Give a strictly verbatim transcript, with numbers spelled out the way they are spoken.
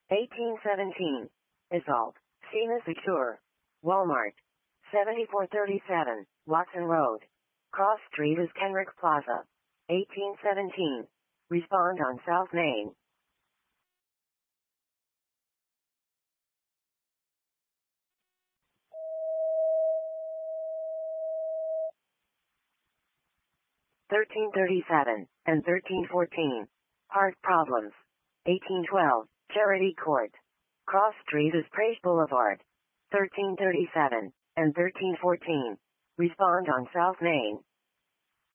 eighteen seventeen. Isolde. Sina Secure. Walmart. seventy-four thirty-seven, Watson Road. Cross Street is Kenrick Plaza. eighteen seventeen. Respond on South Main. thirteen thirty-seven and thirteen fourteen. Heart problems. eighteen twelve, Charity Court. Cross Street is Praise Boulevard. thirteen thirty-seven and thirteen fourteen. Respond on South Main.